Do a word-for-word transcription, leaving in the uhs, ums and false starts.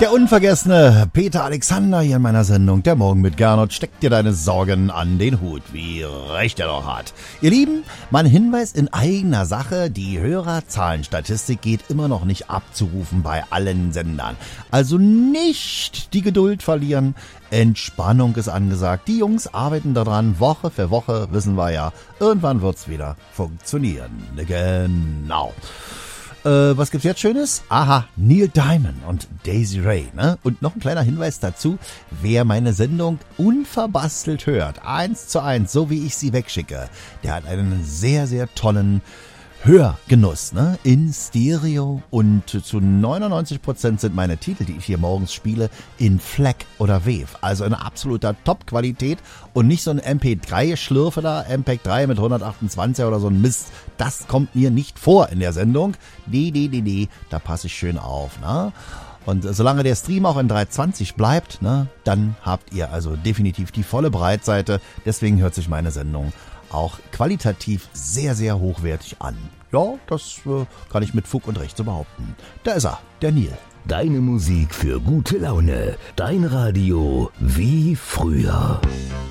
Der unvergessene Peter Alexander hier in meiner Sendung Der Morgen mit Gernot. Steckt dir deine Sorgen an den Hut, wie recht er doch hat. Ihr Lieben, mein Hinweis in eigener Sache, die Hörerzahlenstatistik geht immer noch nicht abzurufen bei allen Sendern. Also nicht die Geduld verlieren, Entspannung ist angesagt. Die Jungs arbeiten daran, Woche für Woche, wissen wir ja. Irgendwann wird's wieder funktionieren. Genau. Äh, was gibt's jetzt Schönes? Aha, Neil Diamond und Daisy Ray, ne? Und noch ein kleiner Hinweis dazu, wer meine Sendung unverbastelt hört, eins zu eins, so wie ich sie wegschicke, der hat einen sehr, sehr tollen Hörgenuss, ne? In Stereo, und zu neunundneunzig Prozent sind meine Titel, die ich hier morgens spiele, in FLAC oder Wave. Also in absoluter Top-Qualität und nicht so ein M P drei Schlürfe da, M P drei mit hundertachtundzwanzig oder so ein Mist. Das kommt mir nicht vor in der Sendung. Nee, nee, nee, nee, da passe ich schön auf, ne? Und solange der Stream auch in dreihundertzwanzig bleibt, ne, dann habt ihr also definitiv die volle Breitseite. Deswegen hört sich meine Sendung auch qualitativ sehr, sehr hochwertig an. Ja, das äh, kann ich mit Fug und Recht so behaupten. Da ist er, der Neil. Deine Musik für gute Laune. Dein Radio wie früher.